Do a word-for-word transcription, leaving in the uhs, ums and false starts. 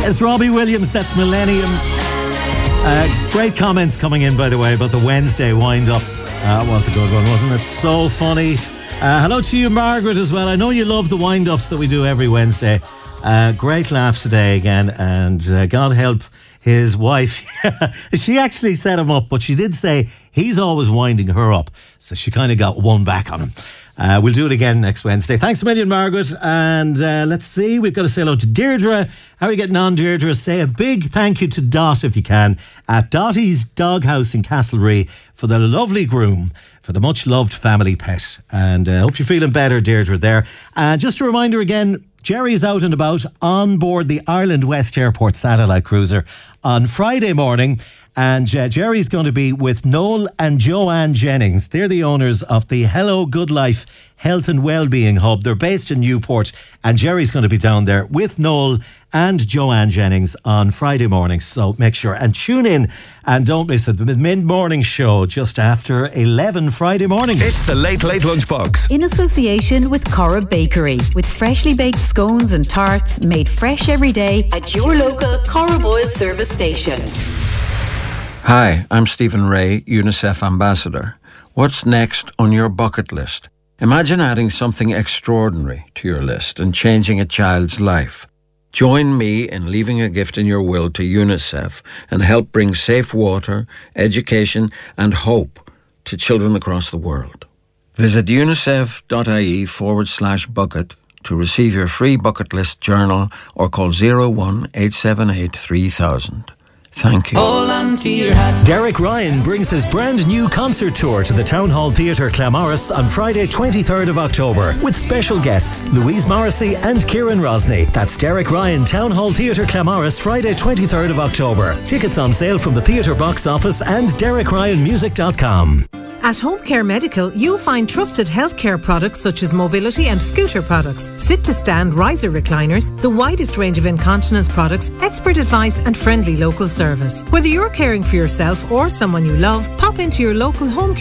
It's Robbie Williams, that's Millennium. Uh, great comments coming in, by the way, about the Wednesday wind-up. That uh, was a good one, wasn't it? So funny. Uh, hello to you, Margaret, as well. I know you love the wind-ups that we do every Wednesday. Uh, great laughs today again, and uh, God help his wife. She actually set him up, but she did say he's always winding her up, so she kind of got one back on him. Uh, we'll do it again next Wednesday. Thanks a million, Margaret. And uh, let's see, we've got to say hello to Deirdre. How are you getting on, Deirdre? Say a big thank you to Dot, if you can, at Dottie's Doghouse in Castlereagh for the lovely groom, for the much-loved family pet. And I uh, hope you're feeling better, Deirdre, there. And just a reminder again, Jerry's out and about on board the Ireland West Airport satellite cruiser on Friday morning. And uh, Jerry's going to be with Noel and Joanne Jennings. They're the owners of the Hello Good Life Health and Wellbeing Hub. They're based in Newport, and Jerry's going to be down there with Noel and Joanne Jennings on Friday morning. So make sure and tune in and don't miss it. The mid-morning show just after eleven Friday morning. It's the Late Late Lunchbox. In association with Cora Bakery, with freshly baked scones and tarts made fresh every day at your local Cora Boyle service station. Hi, I'm Stephen Ray, UNICEF Ambassador. What's next on your bucket list? Imagine adding something extraordinary to your list and changing a child's life. Join me in leaving a gift in your will to UNICEF and help bring safe water, education and hope to children across the world. Visit unicef.ie forward slash bucket to receive your free bucket list journal or call zero one eight seven eight three thousand. Thank you. Hold on to your hat. Derek Ryan brings his brand new concert tour to the Town Hall Theatre Claremorris on Friday twenty-third of October with special guests Louise Morrissey and Kieran Rosney. That's Derek Ryan, Town Hall Theatre Claremorris, Friday twenty-third of October. Tickets on sale from the theatre box office and derek ryan music dot com. At Home Care Medical, you'll find trusted healthcare products such as mobility and scooter products, sit-to-stand riser recliners, the widest range of incontinence products, expert advice and friendly local service. Whether you're caring for yourself or someone you love, pop into your local Home Care